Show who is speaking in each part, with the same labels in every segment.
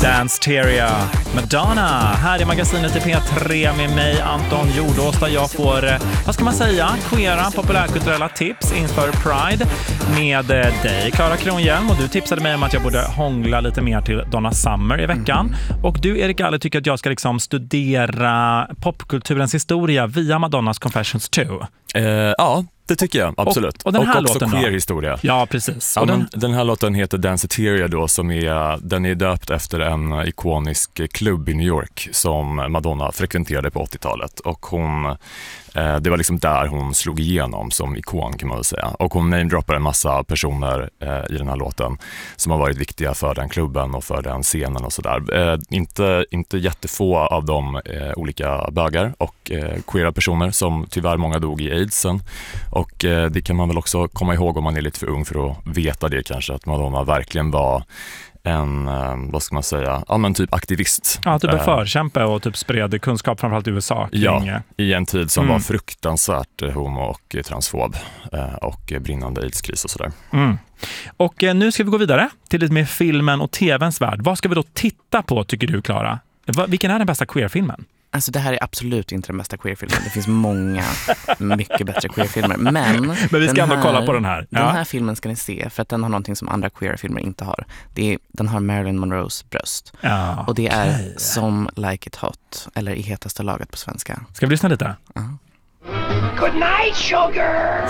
Speaker 1: Danceteria, Madonna, här i magasinet i P3 med mig Anton Jordås, där jag får, vad ska man säga, queera populärkulturella tips inför Pride med dig, Klara Kronhjelm, och du tipsade mig om att jag borde hångla lite mer till Donna Summer i veckan. Och du, Erik Galler, tycker att jag ska liksom studera popkulturens historia via Madonnas Confessions 2.
Speaker 2: Ja, det tycker jag, absolut.
Speaker 1: Och den här
Speaker 2: också
Speaker 1: låten
Speaker 2: queer-historia.
Speaker 1: Ja, precis.
Speaker 2: Ja, den här låten heter Danceteria då, den är döpt efter en ikonisk klubb i New York som Madonna frekventerade på 80-talet. Och det var liksom där hon slog igenom som ikon, kan man väl säga. Och hon namedroppar en massa personer i den här låten som har varit viktiga för den klubben och för den scenen och sådär. Inte jättefå av dem olika bögar och queera personer som tyvärr många dog i aidsen. Och det kan man väl också komma ihåg om man är lite för ung för att veta det kanske, att Madonna verkligen var en, vad ska man säga, ja men typ aktivist.
Speaker 1: Ja, typ en förkämpe och typ spred kunskap framförallt i USA.
Speaker 2: Ja, i en tid som var fruktansvärt homo- och transfob och brinnande aidskris och sådär.
Speaker 1: Och nu ska vi gå vidare till lite mer filmen och tvns värld. Vad ska vi då titta på, tycker du, Klara? Vilken är den bästa queerfilmen?
Speaker 3: Alltså det här är absolut inte den bästa queerfilmen. Det finns många mycket bättre queerfilmer. Men
Speaker 1: vi ska ändå kolla på den här.
Speaker 3: Den här filmen ska ni se, för att den har någonting som andra queerfilmer inte har. Den har Marilyn Monroes bröst.
Speaker 1: Ja,
Speaker 3: och det är som Like It Hot, eller i hetaste laget på svenska.
Speaker 1: Ska vi lyssna lite?
Speaker 4: Good night, sugar!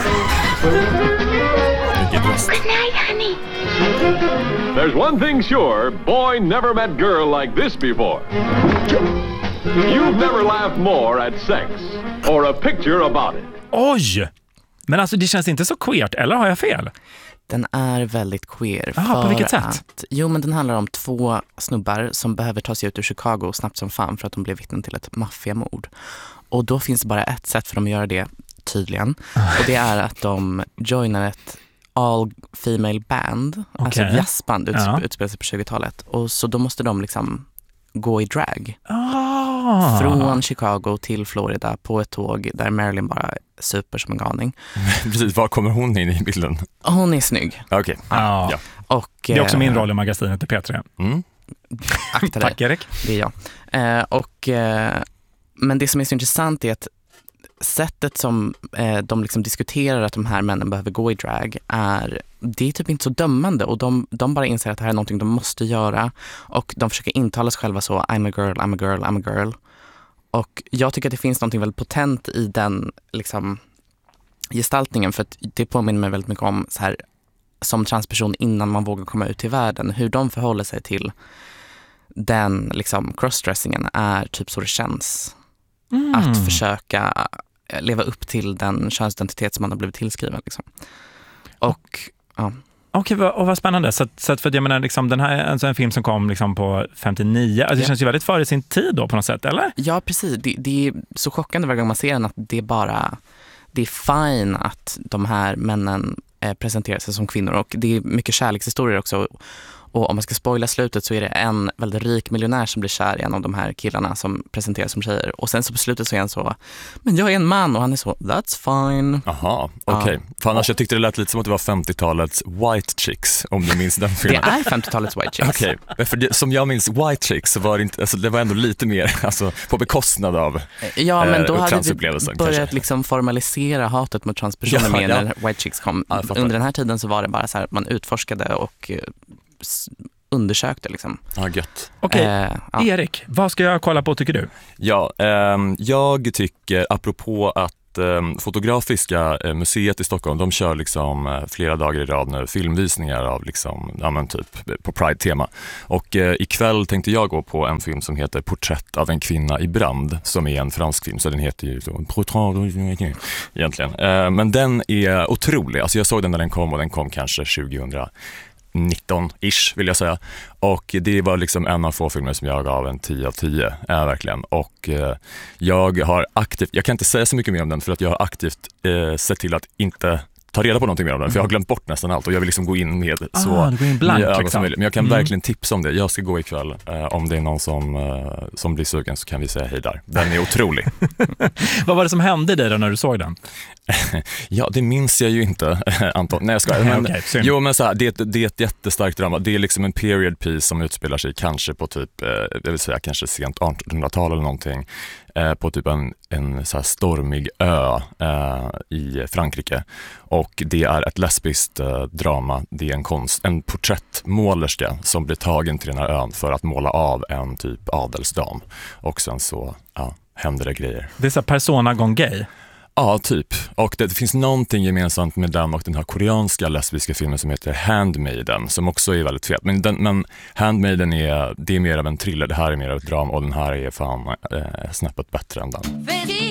Speaker 4: Good night, honey!
Speaker 5: There's one thing sure, boy never met girl like this before. You've never laughed more at sex or a picture about it.
Speaker 1: Oj! Men alltså det känns inte så queert, eller har jag fel?
Speaker 3: Den är väldigt queer.
Speaker 1: Jaha, på vilket sätt?
Speaker 3: Men den handlar om två snubbar som behöver ta sig ut ur Chicago snabbt som fan för att de blev vittnen till ett maffiamord. Och då finns det bara ett sätt för dem att göra det, tydligen. Och det är att de joinar ett all-female band, alltså ett jazzband utspelar sig på 20-talet. Och så då måste de liksom gå i drag. Från Chicago till Florida på ett tåg där Marilyn bara super som en galning.
Speaker 2: Precis, var kommer hon in i bilden?
Speaker 3: Hon är snygg.
Speaker 2: Okej.
Speaker 1: Ja. Och, det är också min roll i magasinet i P3.
Speaker 3: Akta dig.
Speaker 1: Tack, Erik.
Speaker 3: Det är jag. Men det som är så intressant är att sättet som de liksom diskuterar att de här männen behöver gå i drag det är typ inte så dömande, och de bara inser att det här är någonting de måste göra, och de försöker intala sig själva så, I'm a girl, I'm a girl, I'm a girl. Och jag tycker att det finns någonting väldigt potent i den liksom gestaltningen, för att det påminner mig väldigt mycket om så här, som transperson innan man vågar komma ut till världen, hur de förhåller sig till den liksom crossdressingen är typ så det känns. Att försöka leva upp till den könsidentitet som man har blivit tillskriven liksom. Och
Speaker 1: Okej, och vad spännande. Så för jag menar liksom, den här är alltså en film som kom liksom på 59. Alltså det känns ju väldigt före sin tid då på något sätt, eller?
Speaker 3: Ja, precis. Det är så chockande varje gång man ser den, att det är fine att de här männen presenterar sig som kvinnor, och det är mycket kärlekshistorier också. Och om man ska spoila slutet så är det en väldigt rik miljonär som blir kär i en av de här killarna som presenteras som tjejer. Och sen så på slutet så är han så, men jag är en man, och han är så, that's fine.
Speaker 2: Aha, okej. För annars jag tyckte det lät lite som att det var 50-talets White Chicks, om du minns den filmen.
Speaker 3: Det är 50-talets White Chicks.
Speaker 2: Okej, för som jag minns White Chicks så var det inte, alltså det var ändå lite mer alltså, på bekostnad av
Speaker 3: men då hade vi
Speaker 2: börjat
Speaker 3: kanske liksom formalisera hatet mot transpersoner mer när White Chicks kom. Under den här tiden så var det bara så här, man utforskade och undersökte liksom.
Speaker 2: Ja, gött.
Speaker 1: Okej, Erik, vad ska jag kolla på tycker du?
Speaker 2: Ja, jag tycker, apropå att Fotografiska museet i Stockholm, de kör liksom flera dagar i rad nu filmvisningar av liksom, ja men typ på Pride-tema. Och ikväll tänkte jag gå på en film som heter Porträtt av en kvinna i brand, som är en fransk film, så den heter ju så, Porträtt egentligen. Men den är otrolig. Alltså jag såg den när den kom, och den kom kanske 2019-ish vill jag säga. Och det var liksom en av få filmer som jag gav en 10 av 10, verkligen. Och jag har aktivt, jag kan inte säga så mycket mer om den för att jag har aktivt sett till att inte ta reda på någonting mer om den, för jag har glömt bort nästan allt och jag vill liksom gå in med så
Speaker 1: blank,
Speaker 2: nya ögon
Speaker 1: liksom.
Speaker 2: som möjligt. Men jag kan verkligen tipsa om det. Jag ska gå ikväll. Om det är någon som blir sugen så kan vi säga hej där. Den är otrolig.
Speaker 1: Vad var det som hände dig då när du såg den?
Speaker 2: Ja, det minns jag ju inte, Anton. Nej, jag skojar. Men,
Speaker 1: Okej,
Speaker 2: jo, men så här, det är ett jättestarkt drama. Det är liksom en period piece som utspelar sig kanske på typ, jag vill säga kanske sent 1800-tal eller någonting, på typ en så här stormig ö i Frankrike. Och det är ett lesbiskt drama. Det är en porträttmålerska som blir tagen till den här ön för att måla av en typ adelsdam. Och sen så händer det grejer.
Speaker 1: Det är så persona gone gay.
Speaker 2: Ja, typ. Och det finns någonting gemensamt med den och den här koreanska lesbiska filmen som heter Handmaiden, som också är väldigt fet. Men Handmaiden det är mer av en thriller, det här är mer av ett drama och den här är fan snäppet bättre än den.